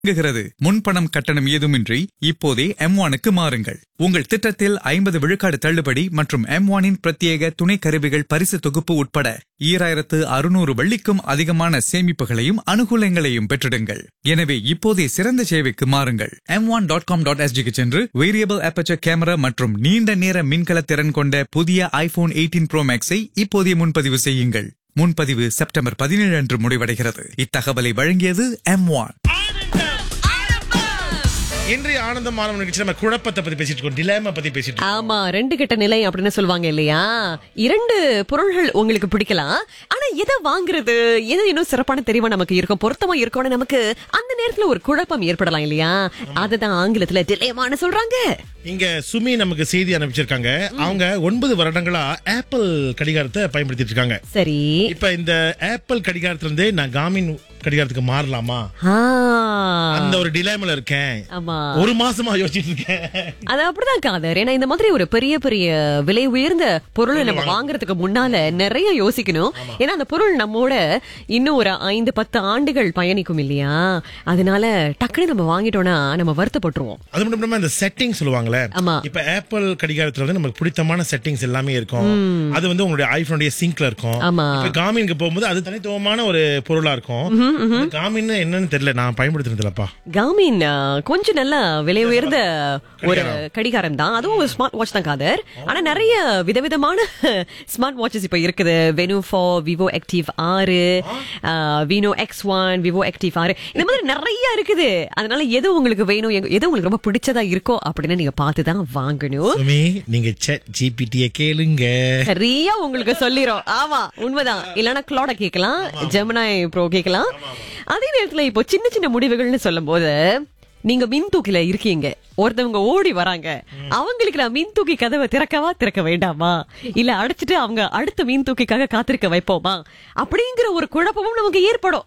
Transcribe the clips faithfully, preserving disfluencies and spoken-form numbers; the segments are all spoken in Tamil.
இயங்குகிறது. முன்பணம் கட்டணம் ஏதுமின்றி இப்போதே எம் ஒனுக்கு மாறுங்கள். உங்கள் திட்டத்தில் ஐம்பது விழுக்காடு தள்ளுபடி மற்றும் எம் ஒனின் பிரத்யேக துணை கருவிகள் பரிசு தொகுப்பு உட்பட ஈராயிரத்து அறுநூறு வெள்ளிக்கும் அதிகமான சேமிப்புகளையும் அனுகூலங்களையும் பெற்றிடுங்கள். எனவே இப்போதே சிறந்த சேவைக்கு மாறுங்கள். M one dot com dot எஸ்ஜிக்கு சென்று வேரியபிள் அப்பேச்சர் கேமரா மற்றும் நீண்ட நேர மின்கல திறன் கொண்ட புதிய ஐபோன் எயிட்டீன் ப்ரோ மேக்ஸை இப்போதே முன்பதிவு செய்யுங்கள். முன்பதிவு செப்டம்பர் பதினேழு அன்று முடிவடைகிறது. இத்தகவலை வழங்கியது எம் ஒன். இன்றைய ஆனந்தம் மாணவ நிகழ்ச்சி நம்ம குழப்பத்தை பத்தி பேசிட்டு இருக்கோம், டிலேமா பத்தி பேசிட்டு இருக்கோம். ஆமா, ரெண்டு கெட்ட நிலை அப்படின்னு சொல்லுவாங்க இல்லையா? இரண்டு பொருள்கள் உங்களுக்கு பிடிக்கலாம், ஆனா எதை வாங்குறது, எது இன்னும் சிறப்பான தெரிவா நமக்கு இருக்கும், பொருத்தமா இருக்கும்னு நமக்கு அந்த நேரத்துல ஒரு குழப்பம் ஏற்படலாம் இல்லையா? அததான் ஆங்கிலத்துல டிலேமான்னு சொல்றாங்க. இங்க சுமி நமக்கு செய்தி அனுப்பிச்சிருக்காங்க. அவங்க ஒன்பது வருடங்களா ஆப்பிள் கடிகாரத்தை பயன்படுத்திட்டு இருக்காங்க. சரி, இப்ப இந்த ஆப்பிள் கடிகாரத்துல இருந்து நான் காமின் கடிகாரத்துக்கு மாறலாமா, அந்த ஒரு டிலேமால இருக்கேன். ஆமா, ஒரு மாசமா யோசிச்சுட்டு இருக்கேன். அது அப்படிதான் காதர். ஏன்னா இந்த மாதிரி ஒரு பெரிய பெரிய விலை உயர்ந்த பொருளை நம்ம வாங்குறதுக்கு முன்னால நிறைய யோசிக்கணும். ஏன்னா அந்த பொருள் நம்மோட இன்னும் ஒரு ஐந்து பத்து ஆண்டுகள் பயணிக்கும் இல்லையா? அதனால டக்குனு நம்ம வாங்கிட்டோம்னா நம்ம வருத்தப்பட்டுருவோம். அது மட்டும் இல்லாம இந்த செட்டிங் சொல்லுவாங்க. இப்ப ஆப்பிள் கடிகாரத்துல வந்து நமக்கு பிடித்தமான செட்டிங்ஸ் எல்லாமே இருக்கும். அது வந்து உங்களுடைய ஐபோனுடைய சிங்க்ல இருக்கும். இப்ப காமினுக்கு போகும்போது அது தனித்துவமான ஒரு பொருளா இருக்கும். காமின் என்னன்னு தெரியல, நான் பயன்படுத்தினதுலப்பா. காமின் கொஞ்சம் நல்ல விலை உயர்ந்த ஒரு கடிகாரம் தான், அதுவும் ஒரு ஸ்மார்ட் வாட்ச் தான் காதர். ஆனா நிறைய விதவிதமான ஸ்மார்ட் வாட்சஸ் இப்ப இருக்குது. வெனு ஃபோர், விவோ ஆக்டிவ் ஆறு, Vino X one, Vivo active ஆறு, இந்த மாதிரி நிறைய இருக்குது. அதனால எது உங்களுக்கு வேணும், எது உங்களுக்கு ரொம்ப பிடிச்சதா இருக்கோ அப்படின்னு நீங்க பார்த்துதான் வாங்கணும். நீங்க சாட் ஜிபிடியை கேளுங்க, சரியா உங்களுக்கு சொல்லிரும். ஆமா, உண்மைதான். இல்லன்னா கிளாட கேட்கலாம், ஜெமினாய் ப்ரோ கேட்கலாம். அதே நேரத்துல இப்போ சின்ன சின்ன முடிவுகள்னு சொல்லும் போது, நீங்க மின் தூக்கில இருக்கீங்க, ஒருத்தவங்க ஓடி வராங்க, அவங்களுக்கு நான் மின் தூக்கி கதவை திறக்கவா திறக்க வேண்டாமா, இல்ல அடைச்சிட்டு அவங்க அடுத்த மின் தூக்கிக்காக காத்திருக்க வைப்போமா, அப்படிங்கிற ஒரு குழப்பமும் நமக்கு ஏற்படும்.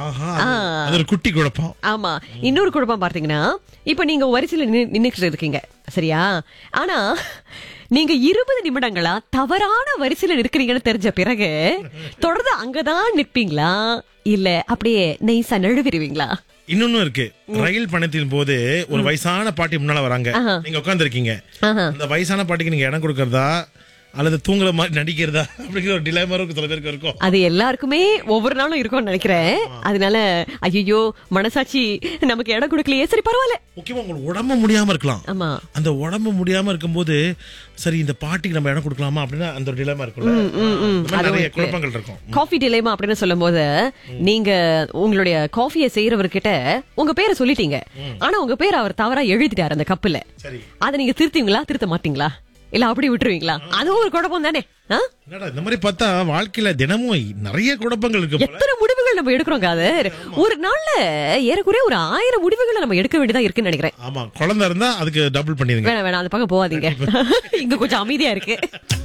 குட்டி குழப்பம். ஆமா, இன்னொரு குழப்பம் பார்த்தீங்கன்னா, இப்ப நீங்க வரிசையில நின்னுட்டு இருக்கீங்க, சரியா? ஆனா நீங்க இருபது நிமிடங்களா தவறான வரிசையில நிற்கிறீங்கன்னு தெரிஞ்ச பிறகு தொடர்ந்து அங்கதான் நிற்பீங்களா, இல்ல அப்படியே நைசா நழுவிடுவீங்களா? இன்னொன்னு இருக்கு. ரயில் பயணத்தின் போது ஒரு வயசான பாட்டி முன்னால வராங்க, நீங்க உட்கார்ந்து இருக்கீங்க. அந்த வயசான பாட்டிக்கு நீங்க இடம் கொடுக்கறதா அல்லது தூங்குற மாதிரி நடிக்கிறதா அப்படிங்கிற ஒரு டிலேமா இருக்கும், சில பேருக்கு இருக்கும். அது எல்லாருக்குமே ஒவ்வொரு நாளும் இருக்கும்னு நினைக்கிறேன். அதனால ஐயோ மனசாட்சி நமக்கு இடம் கொடுக்கலையே, சரி பரவாயில்ல. முக்கியமா உங்களுக்கு உடம்பு முடியாம இருக்கலாம். ஆமா, அந்த உடம்பு முடியாம இருக்கும்போது சரி இந்த பாட்டிக்கு நம்ம இடம் கொடுக்கலாமா அப்படின்னு அந்த ஒரு டிலேமா இருக்கும்ல, நிறைய குழப்பங்கள் இருக்கும். காஃபி டிலேமா அப்படின்னு சொல்லும் போது, நீங்க உங்களுடைய காஃபியை செய்யறவர்கிட்ட உங்க பேரை சொல்லிட்டீங்க, ஆனா உங்க பேரை அவர் தவறா எழுதிட்டாரு அந்த கப்புல. அதை நீங்க திருத்தீங்களா திருத்த மாட்டீங்களா, இல்ல அப்படி விட்டுருவீங்களா? அதுவும் ஒரு குழப்பம் தானே. இந்த மாதிரி பார்த்தா வாழ்க்கையில தினமும் நிறைய குழப்பங்கள் இருக்கு. எத்தனை முடிவுகள் நம்ம எடுக்கிறோம் காதர், ஒரு நாள்ல ஏறக்குறைய ஒரு ஆயிரம் முடிவுகளை நம்ம எடுக்க வேண்டியதா இருக்குன்னு நினைக்கிறேன். ஆமா, குழந்தை இருந்தா அதுக்கு டபுள் பண்ணிருங்க. வேணாம் வேணாம், அந்த பக்கம் போகாதீங்க, இங்க கொஞ்சம் அமைதியா இருக்கு.